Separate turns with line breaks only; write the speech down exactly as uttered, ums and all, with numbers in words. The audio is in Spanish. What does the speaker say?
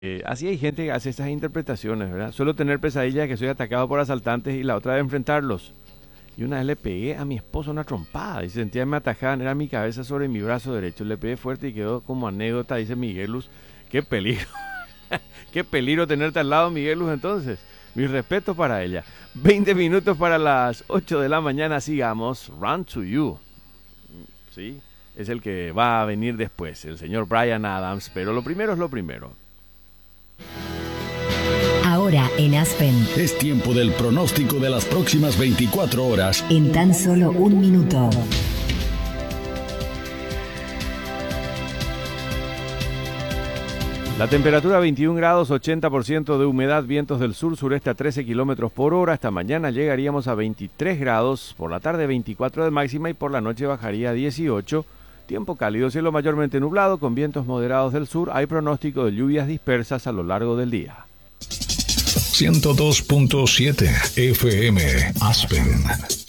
Eh, así hay gente que hace esas interpretaciones, ¿verdad? Suelo tener pesadillas que soy atacado por asaltantes y la otra de enfrentarlos. Y una vez le pegué a mi esposo una trompada y sentía que me atajaban, era mi cabeza sobre mi brazo derecho. Le pegué fuerte y quedó como anécdota, dice Miguelus. Qué peligro, qué peligro tenerte al lado, Miguelus, entonces. Mis respetos para ella. veinte minutos para las ocho de la mañana, sigamos. Run to You. ¿Sí? Es el que va a venir después, el señor Bryan Adams, pero lo primero es lo primero.
Ahora en Aspen.
Es tiempo del pronóstico de las próximas veinticuatro horas.
En tan solo un minuto.
La temperatura veintiún grados, ochenta por ciento de humedad, vientos del sur-sureste a trece kilómetros por hora. Esta mañana llegaríamos a veintitrés grados, por la tarde veinticuatro de máxima y por la noche bajaría a dieciocho. Tiempo cálido, cielo mayormente nublado, con vientos moderados del sur. Hay pronóstico de lluvias dispersas a lo largo del día.
ciento dos punto siete F M Aspen.